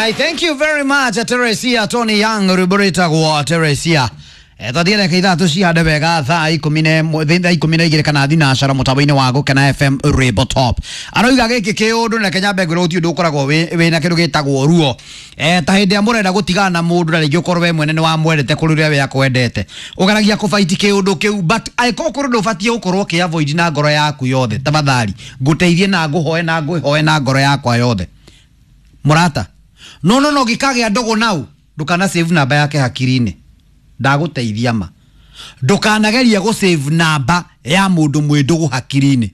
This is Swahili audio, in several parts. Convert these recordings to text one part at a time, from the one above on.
right, thank you very much, Teresia Tony Young, Ruburita Gwa Teresia. Tadire kaida tushihade bega tha ikumine igire kana dinashara mutabaine wago kana FM Rebo Top. Aroiga geke keundu na Kenya Background ti ndukoragwo we na kindu gitagwo ruo. Tahinde amurenda gutigana na mundu na ringi ukorwe mwene ni wa mwendete kururia we yakwendete. Ugaragia ku fight kiundu kiu but aikokuru ndufatie ukorwo ki avoid na ngoro yaku yothe. Tafadhali nguteithie na nguhoe na ngoro yakwa yothe. Murata. No gikage ndogo nau ndukana save namba yake hakirine. Ndaguteithia ma ndukanageria go save namba ya mundu mwindugu hakirine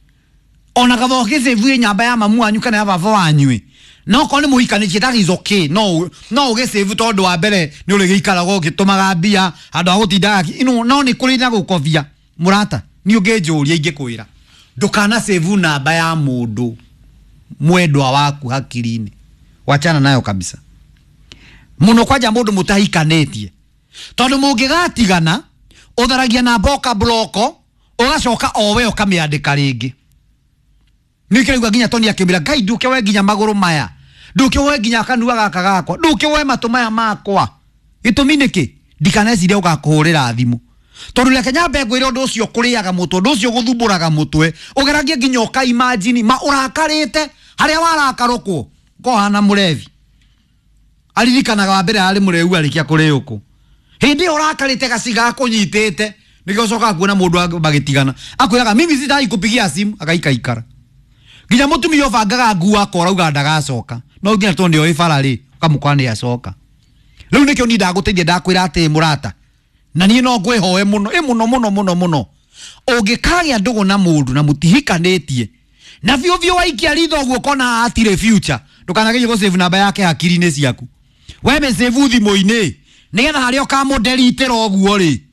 ona kabo ke save namba ya mamu anyu kana ya baba wanyu no ko ni muhikanitie that is okay no ge save tondu wa mbere ni uri gikara go gitumaga mbia andu agutinda no ni kuri na gukofia murata ni ungejuria ingikwira ndukana save namba ya mundu mwendwa waku hakirine wachana nayo kabisa muno kwaja mundu mutahikanetie tondu mungigatigana utharagia na boka bloko ugacoka owe ukamiandika ringi nikirigwa ginya Tony akimira ngai nduke we ginya maguru maya nduke we ginya kanua gaka gakwa nduke we matumaya makwa gitumi niki ndikanecire ugakuhurira thimu tondu le Kenya Mbegwire undu ucio kuriaga mutwe undu ucio guthumburaga mutwe ugeragie ginya uka imagine ma urakarite haria warakarukwo kohana murevi aririkanaga wa mbere ari murevu arikia kuriuku hindi urakarite gasiga kunyitete nigocoka kuona mundu bagitigana akwiraga mimi sitai kupigia simu akaikaikara ginya mutumia obangaga ngua korauga ndagacoka no nginya Tony oi farari kamukwane yacoka riu nikyo ni ndaguteithia ndakwira ati murata na nie no ngwihoe muno ungikagia ndugu na mundu na mutihikanetie na vyo waikia ritho guo kona atire future ndukanagerie go save namba yake hakirine ciaku weme save thimu-ini nigetha haria ukamudelitera oguo ri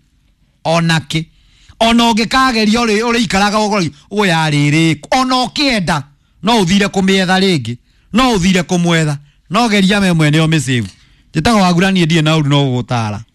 onake ona ungikageria uri ikaraga ugori uyariri ona ukienda no uthire kumietha ringi no uthire kumwetha no geria me mwene o misave njitaga waguranie ndie na uru no gutara